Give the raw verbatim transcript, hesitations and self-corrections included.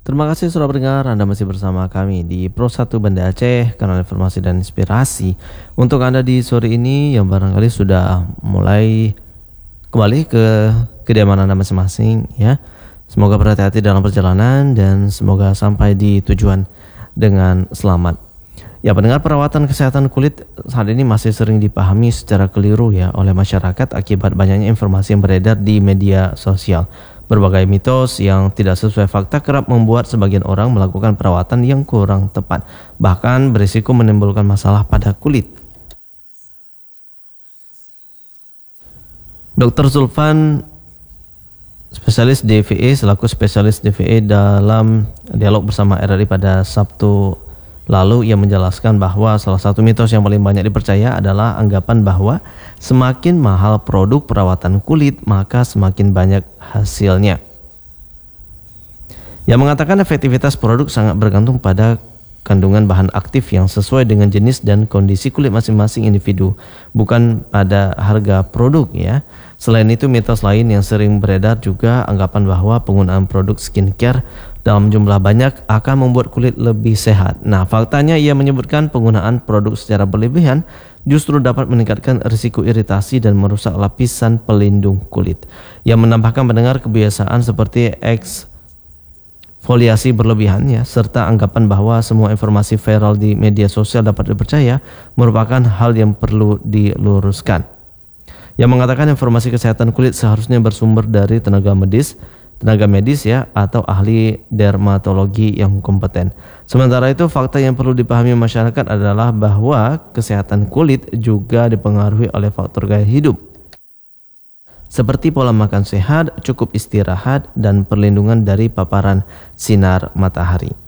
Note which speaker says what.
Speaker 1: Terima kasih sudah mendengar. Anda masih bersama kami di Pro satu Banda Aceh, kanal informasi dan inspirasi. Untuk Anda di sore ini yang barangkali sudah mulai kembali ke kediaman Anda masing-masing ya. Semoga berhati-hati dalam perjalanan dan semoga sampai di tujuan dengan selamat. Ya, pendengar, perawatan kesehatan kulit saat ini masih sering dipahami secara keliru ya oleh masyarakat akibat banyaknya informasi yang beredar di media sosial. Berbagai mitos yang tidak sesuai fakta kerap membuat sebagian orang melakukan perawatan yang kurang tepat, bahkan berisiko menimbulkan masalah pada kulit. dokter Zulfan, spesialis D V E, selaku spesialis D V E dalam dialog bersama R R I pada Sabtu lalu, ia menjelaskan bahwa salah satu mitos yang paling banyak dipercaya adalah anggapan bahwa semakin mahal produk perawatan kulit, maka semakin banyak hasilnya. Ia mengatakan efektivitas produk sangat bergantung pada kandungan bahan aktif yang sesuai dengan jenis dan kondisi kulit masing-masing individu, bukan pada harga produk ya. Selain itu, mitos lain yang sering beredar juga anggapan bahwa penggunaan produk skincare dalam jumlah banyak akan membuat kulit lebih sehat. Nah, faktanya ia menyebutkan penggunaan produk secara berlebihan justru dapat meningkatkan risiko iritasi dan merusak lapisan pelindung kulit. Ia menambahkan pendengar kebiasaan seperti eksfoliasi berlebihan ya, serta anggapan bahwa semua informasi viral di media sosial dapat dipercaya merupakan hal yang perlu diluruskan. Ia mengatakan informasi kesehatan kulit seharusnya bersumber dari tenaga medis, tenaga medis ya, atau ahli dermatologi yang kompeten. Sementara itu, fakta yang perlu dipahami masyarakat adalah bahwa kesehatan kulit juga dipengaruhi oleh faktor gaya hidup, seperti pola makan sehat, cukup istirahat, dan perlindungan dari paparan sinar matahari.